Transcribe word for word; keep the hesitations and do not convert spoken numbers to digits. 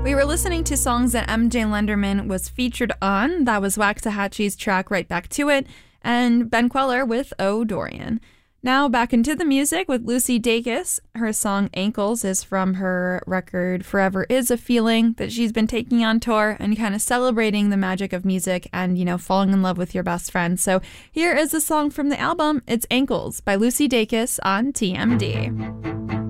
We were listening to songs that M J Lenderman was featured on. That was Waxahachie's track Right Back to It, and Ben Queller with Oh Dorian. Now back into the music with Lucy Dacus. Her song Ankles is from her record Forever Is a Feeling that she's been taking on tour and kind of celebrating the magic of music and, you know, falling in love with your best friend. So here is a song from the album. It's Ankles by Lucy Dacus on T M D.